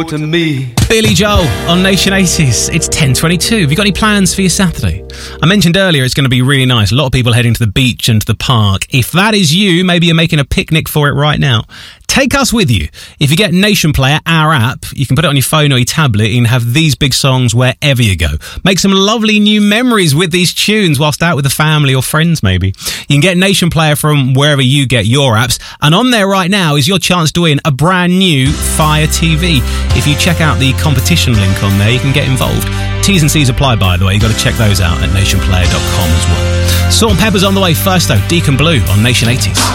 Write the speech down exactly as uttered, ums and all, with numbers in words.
to me. Billy Joel on Nation eighties. It's ten twenty-two. Have you got any plans for your Saturday? I mentioned earlier it's going to be really nice. A lot of people heading to the beach and to the park. If that is you, maybe you're making a picnic for it right now. Take us with you. If you get Nation Player, our app, you can put it on your phone or your tablet and have these big songs wherever you go. Make some lovely new memories with these tunes whilst out with the family or friends, maybe. You can get Nation Player from wherever you get your apps. And on there right now is your chance to win a brand new Fire T V. If you check out the competition link on there, you can get involved. T's and C's apply, by the way. You've got to check those out at nation player dot com as well. Salt and Pepper's on the way first, though. Deacon Blue on Nation eighties.